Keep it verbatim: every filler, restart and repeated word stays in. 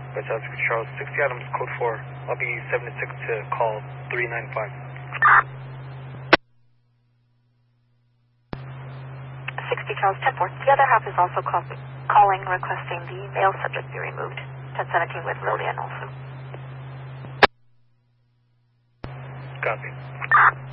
But South Charles, sixty Adams, code four. I'll be seventy-six to call three nine five. sixty Charles, ten four. The other half is also call calling, requesting the male subject be removed. ten seventeen with Lillian also. Copy.